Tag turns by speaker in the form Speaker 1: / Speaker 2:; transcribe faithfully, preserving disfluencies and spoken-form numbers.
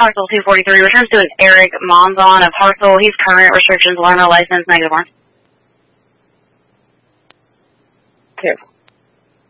Speaker 1: Hartsel two forty-three returns to an Eric Monzon of Hartsel. He's current, restrictions, learner license, negative one.
Speaker 2: Two.